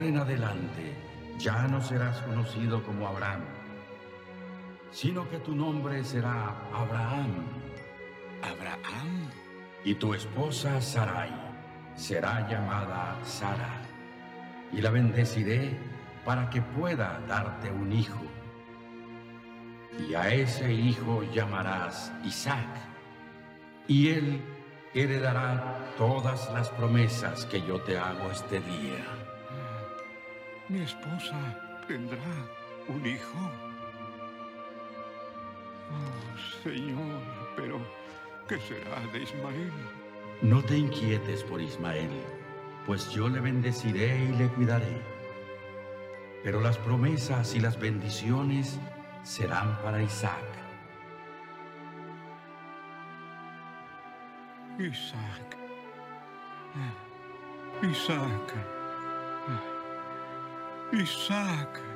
en adelante ya no serás conocido como Abraham, sino que tu nombre será Abraham, Abraham. y tu esposa Sarai será llamada Sara, y la bendeciré para que pueda darte un hijo. Y a ese hijo llamarás Isaac, y él heredará todas las promesas que yo te hago este día. Mi esposa tendrá un hijo. Oh, Señor, pero ¿qué será de Ismael? No te inquietes por Ismael, pues yo le bendeciré y le cuidaré. Pero las promesas y las bendiciones serán para Isaac. Isaac. Isaac. Isaac.